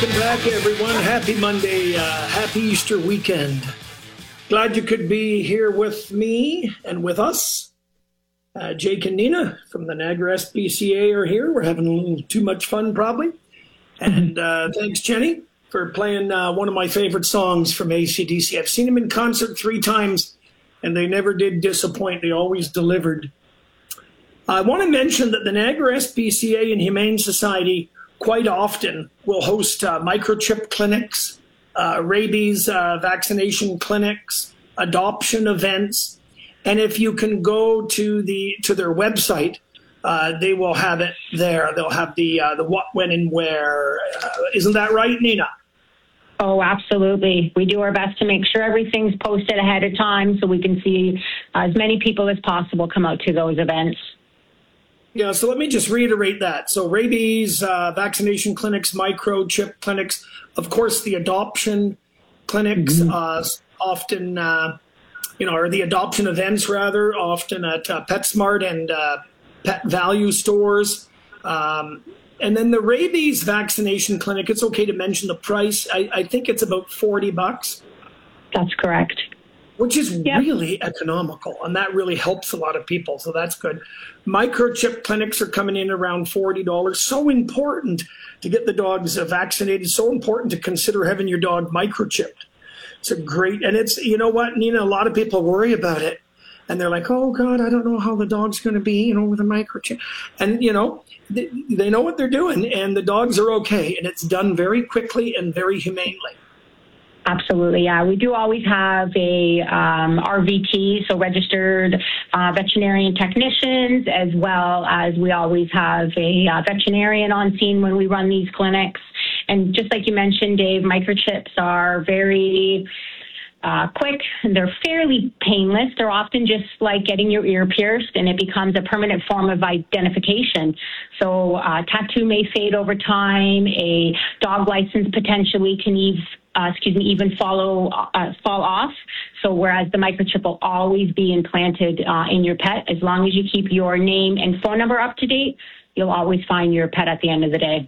Welcome back, everyone. Happy Monday. Happy Easter weekend. Glad you could be here with me and with us. Jake and Nina from the Niagara SPCA are here. We're having a little too much fun, probably. And thanks, Jenny, for playing one of my favorite songs from AC/DC. I've seen them in concert 3 times, and they never did disappoint. They always delivered. I want to mention that the Niagara SPCA and Humane Society quite often will host microchip clinics, rabies vaccination clinics, adoption events, and if you can go to their website, they will have it there. They'll have the what, when, and where. Isn't that right, Nina? Oh, absolutely. We do our best to make sure everything's posted ahead of time so we can see as many people as possible come out to those events. Yeah, so let me just reiterate that. So rabies, vaccination clinics, microchip clinics, of course, the adoption clinics, often, or the adoption events, rather, often at PetSmart and Pet Value stores. And then the rabies vaccination clinic, it's okay to mention the price. I think it's about $40. That's correct. Which is really economical, and that really helps a lot of people, so that's good. Microchip clinics are coming in around $40. So important to get the dogs vaccinated, so important to consider having your dog microchipped. It's a great, and it's, you know what, Nina, a lot of people worry about it, and they're like, oh, God, I don't know how the dog's going to be, with a microchip. And, they know what they're doing, and the dogs are okay, and it's done very quickly and very humanely. Absolutely, yeah. We do always have a RVT, so registered veterinarian technicians, as well as we always have a veterinarian on scene when we run these clinics. And just like you mentioned, Dave, microchips are very quick. They're fairly painless. They're often just like getting your ear pierced, and it becomes a permanent form of identification. So tattoo may fade over time. A dog license potentially can even fall off. So whereas the microchip will always be implanted in your pet, as long as you keep your name and phone number up to date, you'll always find your pet at the end of the day.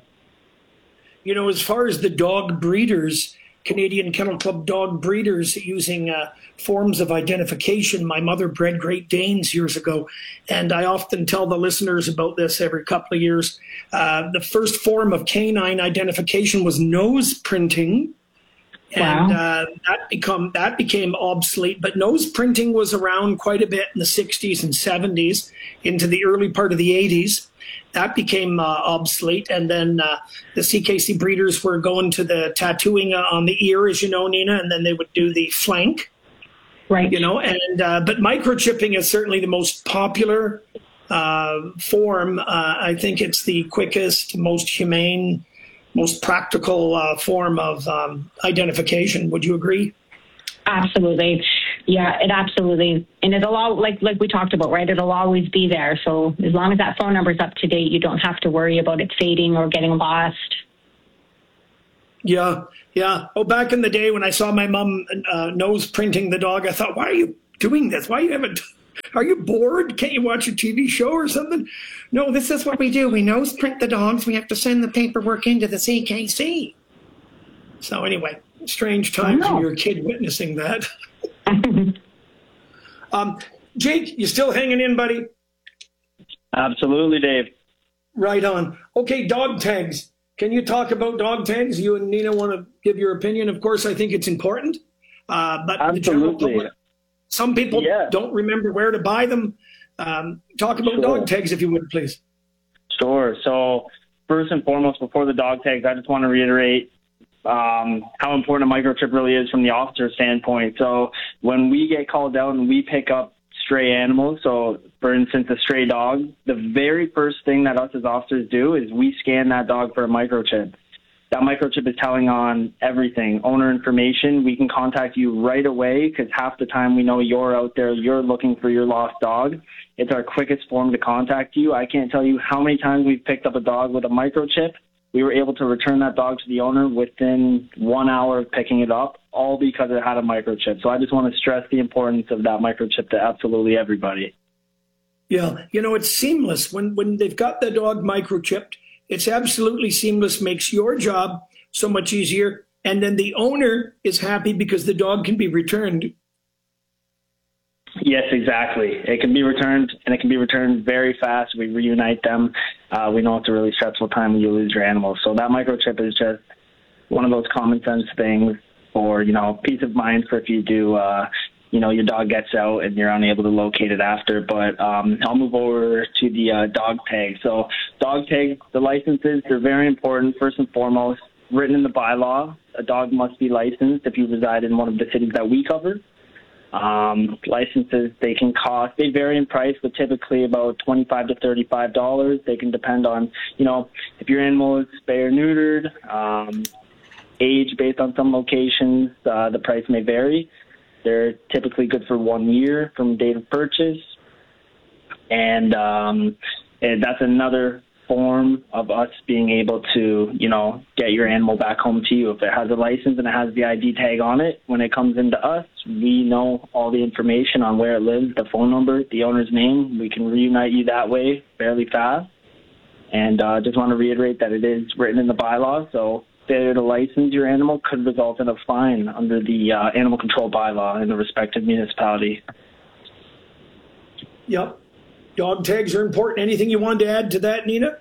As far as the dog breeders, Canadian Kennel Club dog breeders using forms of identification. My mother bred Great Danes years ago, and I often tell the listeners about this every couple of years. The first form of canine identification was nose printing, and that became obsolete. But nose printing was around quite a bit in the 60s and 70s, into the early part of the 80s. That became obsolete, and then the CKC breeders were going to the tattooing on the ear, as you know, Nina, and then they would do the flank, right? But microchipping is certainly the most popular form. I think it's the quickest, most humane, most practical form of identification. Would you agree? Absolutely. Yeah, it absolutely. And it'll all, like we talked about, right? It'll always be there. So as long as that phone number is up to date, you don't have to worry about it fading or getting lost. Yeah. Oh, back in the day when I saw my mom nose printing the dog, I thought, why are you doing this? Are you bored? Can't you watch a TV show or something? No, this is what we do. We nose print the dogs. We have to send the paperwork into the CKC. So anyway, strange times when you're a kid witnessing that. Jake, you still hanging in, buddy? Absolutely, Dave. Right on. Okay, dog tags. Can you talk about dog tags? You and Nina want to give your opinion. Of course, I think it's important. But absolutely. The general public, some people don't remember where to buy them. Talk about dog tags, if you would, please. Sure. So first and foremost, before the dog tags, I just want to reiterate how important a microchip really is from the officer standpoint. So when we get called out and we pick up stray animals, so for instance, a stray dog, the very first thing that us as officers do is we scan that dog for a microchip. That microchip is telling on everything, owner information. We can contact you right away because half the time we know you're out there, you're looking for your lost dog. It's our quickest form to contact you. I can't tell you how many times we've picked up a dog with a microchip. We were able to return that dog to the owner within 1 hour of picking it up, all because it had a microchip. So I just want to stress the importance of that microchip to absolutely everybody. Yeah, it's seamless. When they've got the dog microchipped, it's absolutely seamless, makes your job so much easier. And then the owner is happy because the dog can be returned. Yes, exactly. It can be returned, and it can be returned very fast. We reunite them. We know it's a really stressful time when you lose your animal. So that microchip is just one of those common sense things for, peace of mind for if you do, your dog gets out and you're unable to locate it after. But I'll move over to the dog tag. So dog tag, the licenses, they're very important. First and foremost, written in the bylaw, a dog must be licensed if you reside in one of the cities that we cover. Licenses, they vary in price, but typically about $25 to $35. They can depend on, if your animal is spay or neutered, age based on some locations, the price may vary. They're typically good for 1 year from date of purchase. And that's another form of us being able to, get your animal back home to you. If it has a license and it has the ID tag on it, when it comes into us, we know all the information on where it lives, the phone number, the owner's name. We can reunite you that way fairly fast. And just want to reiterate that it is written in the bylaw, so failure to license your animal could result in a fine under the animal control bylaw in the respective municipality. Yep. Dog tags are important. Anything you wanted to add to that, Nina?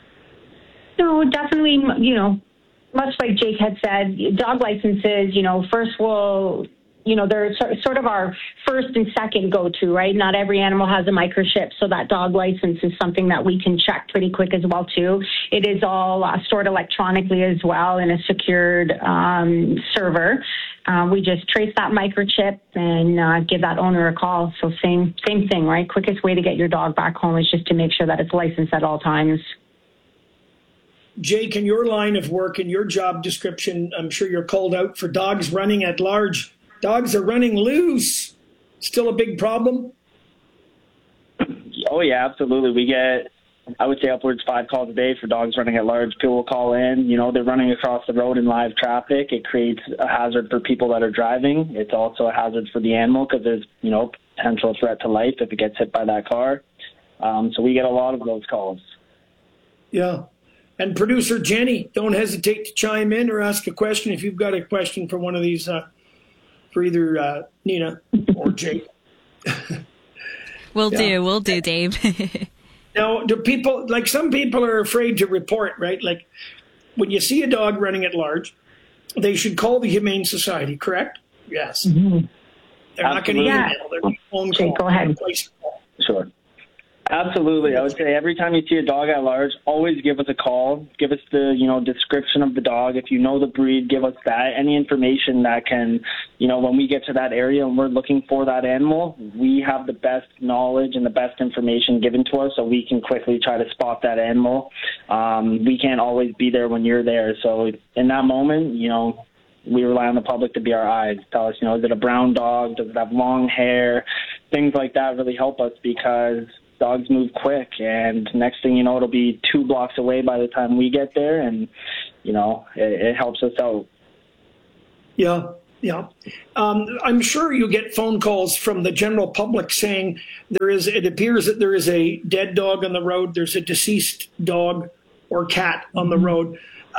No, definitely, much like Jake had said, dog licenses, first we'll, they're sort of our first and second go-to, right? Not every animal has a microchip, so that dog license is something that we can check pretty quick as well, too. It is all stored electronically as well in a secured server. We just trace that microchip and give that owner a call. So same thing, right? Quickest way to get your dog back home is just to make sure that it's licensed at all times. Jake, in your line of work, in your job description, I'm sure you're called out for dogs running at large. Dogs are running loose. Still a big problem? Oh, yeah, absolutely. We get, I would say, upwards 5 calls a day for dogs running at large. People will call in. They're running across the road in live traffic. It creates a hazard for people that are driving. It's also a hazard for the animal because there's, potential threat to life if it gets hit by that car. So we get a lot of those calls. Yeah. And producer Jenny, don't hesitate to chime in or ask a question if you've got a question for one of these, for either Nina or Jake. We'll do, Dave. Now, do people, some people are afraid to report, right? Like when you see a dog running at large, they should call the Humane Society, correct? Yes. Mm-hmm. They're not going to email. They're going to phone call. Go ahead. Sure. Absolutely. I would say every time you see a dog at large, always give us a call. Give us the, description of the dog. If you know the breed, give us that. Any information that can, when we get to that area and we're looking for that animal, we have the best knowledge and the best information given to us so we can quickly try to spot that animal. We can't always be there when you're there. So in that moment, we rely on the public to be our eyes. Tell us, is it a brown dog? Does it have long hair? Things like that really help us because dogs move quick, and next thing you know, it'll be 2 blocks away by the time we get there, and, it helps us out. Yeah. I'm sure you get phone calls from the general public saying it appears that there is a dead dog on the road, there's a deceased dog or cat on the road.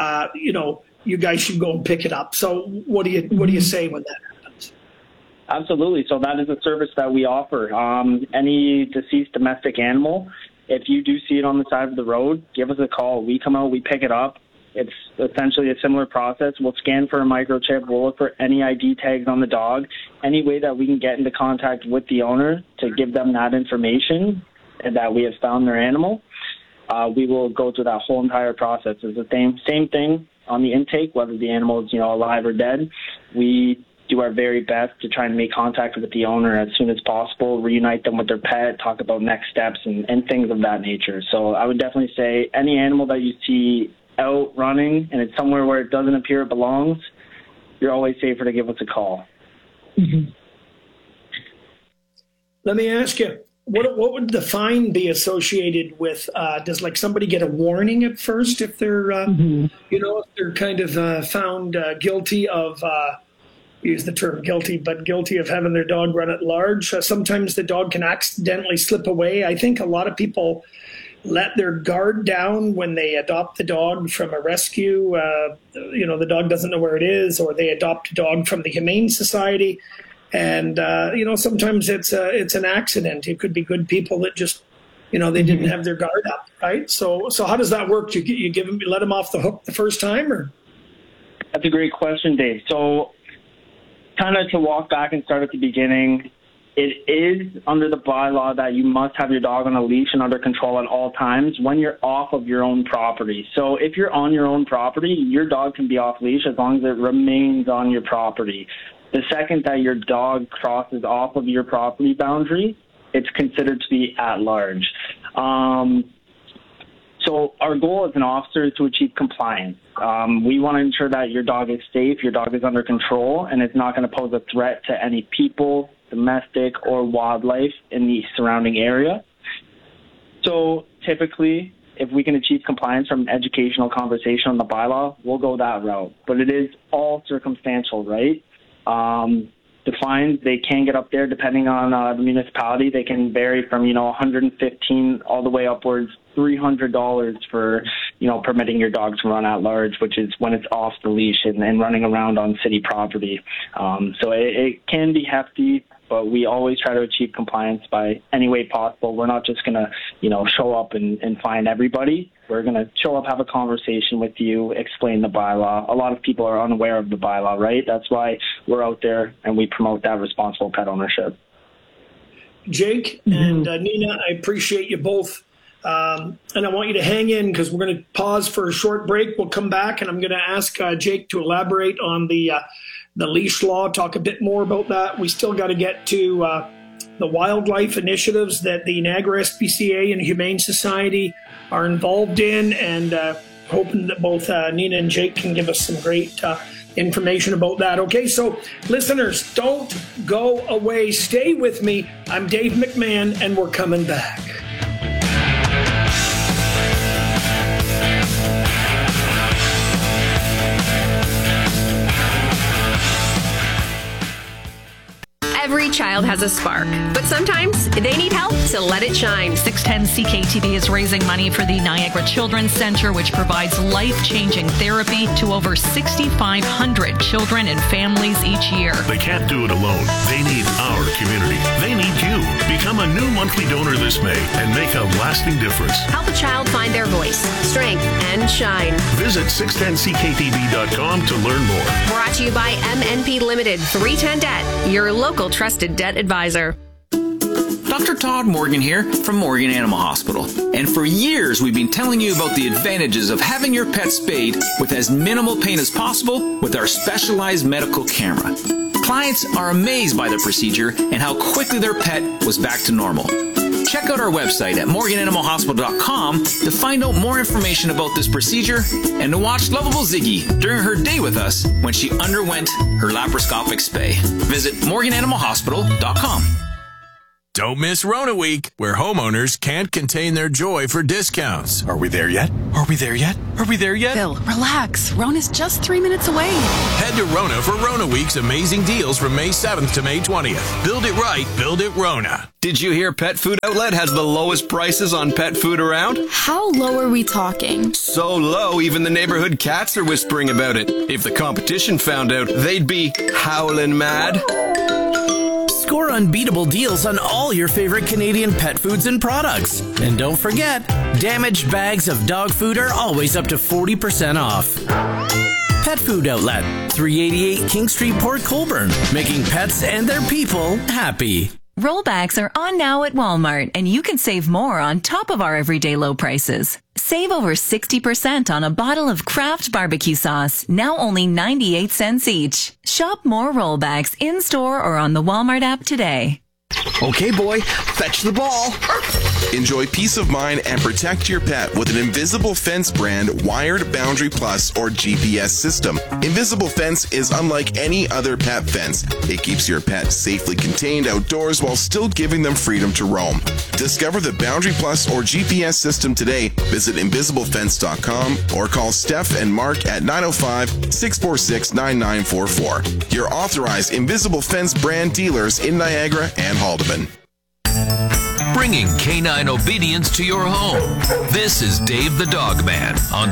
You guys should go and pick it up. So what do you say when that happens? Absolutely. So that is a service that we offer. Any deceased domestic animal, if you do see it on the side of the road, give us a call. We come out, we pick it up. It's essentially a similar process. We'll scan for a microchip. We'll look for any ID tags on the dog, any way that we can get into contact with the owner to give them that information and that we have found their animal. We will go through that whole entire process. It's the same thing on the intake, whether the animal is, alive or dead. We do our very best to try and make contact with the owner as soon as possible, reunite them with their pet, talk about next steps and things of that nature. So I would definitely say any animal that you see out running and it's somewhere where it doesn't appear it belongs, you're always safer to give us a call. Mm-hmm. Let me ask you, what would the fine be associated with? Does somebody get a warning at first if they're, if they're kind of found guilty of, use the term guilty of having their dog run at large? Sometimes the dog can accidentally slip away. I think a lot of people let their guard down when they adopt the dog from a rescue. The dog doesn't know where it is, or they adopt a dog from the Humane Society. And, sometimes it's an accident. It could be good people that just, they didn't have their guard up, right? So how does that work? You let them off the hook the first time, or? That's a great question, Dave. So kind of to walk back and start at the beginning, it is under the bylaw that you must have your dog on a leash and under control at all times when you're off of your own property. So if you're on your own property, your dog can be off leash as long as it remains on your property. The second that your dog crosses off of your property boundary, it's considered to be at large. So our goal as an officer is to achieve compliance. We want to ensure that your dog is safe, your dog is under control, and it's not going to pose a threat to any people, domestic, or wildlife in the surrounding area. So typically, if we can achieve compliance from an educational conversation on the bylaw, we'll go that route. But it is all circumstantial, right? The fines, they can get up there depending on the municipality. They can vary from, $115 all the way upwards $300 for, permitting your dog to run at large, which is when it's off the leash and running around on city property. So it can be hefty, but we always try to achieve compliance by any way possible. We're not just going to, show up and fine everybody. We're going to show up, have a conversation with you, explain the bylaw. A lot of people are unaware of the bylaw, right? That's why we're out there and we promote that responsible pet ownership. Jake and Nina, I appreciate you both. And I want you to hang in because we're going to pause for a short break. We'll come back and I'm going to ask Jake to elaborate on the leash law, talk a bit more about that. We still got to get to the wildlife initiatives that the Niagara SPCA and Humane Society are involved in, and hoping that both Nina and Jake can give us some great information about that. Okay, so listeners, don't go away. Stay with me. I'm Dave McMahon, and we're coming back. Every child has a spark, but sometimes they need help to let it shine. 610 CKTV is raising money for the Niagara Children's Center, which provides life-changing therapy to over 6,500 children and families each year. They can't do it alone. They need our community. They need you. Become a new monthly donor this May and make a lasting difference. Help a child find their voice, strength, and shine. Visit 610CKTV.com to learn more. Brought to you by MNP Limited, 310 Debt, your local trusted debt advisor. Dr. Todd Morgan here from Morgan Animal Hospital. And for years, we've been telling you about the advantages of having your pet spayed with as minimal pain as possible with our specialized medical camera. Clients are amazed by the procedure and how quickly their pet was back to normal. Check out our website at morgananimalhospital.com to find out more information about this procedure and to watch lovable Ziggy during her day with us when she underwent her laparoscopic spay. Visit morgananimalhospital.com. Don't miss Rona Week, where homeowners can't contain their joy for discounts. Are we there yet? Are we there yet? Are we there yet? Bill, relax. Rona's just 3 minutes away. Head to Rona for Rona Week's amazing deals from May 7th to May 20th. Build it right, build it Rona. Did you hear Pet Food Outlet has the lowest prices on pet food around? How low are we talking? So low, even the neighborhood cats are whispering about it. If the competition found out, they'd be howling mad. Score unbeatable deals on all your favorite Canadian pet foods and products. And don't forget, damaged bags of dog food are always up to 40% off. Pet Food Outlet, 388 King Street, Port Colborne, making pets and their people happy. Rollbacks are on now at Walmart, and you can save more on top of our everyday low prices. Save over 60% on a bottle of Kraft barbecue sauce, now only 98 cents each. Shop more rollbacks in-store or on the Walmart app today. Okay, boy, fetch the ball. Enjoy peace of mind and protect your pet with an Invisible Fence brand Wired Boundary Plus or GPS system. Invisible Fence is unlike any other pet fence. It keeps your pet safely contained outdoors while still giving them freedom to roam. Discover the Boundary Plus or GPS system today. Visit invisiblefence.com or call Steph and Mark at 905-646-9944. Your authorized Invisible Fence brand dealers in Niagara and Haldeman. bringing canine obedience to your home. This is Dave the Dog Man on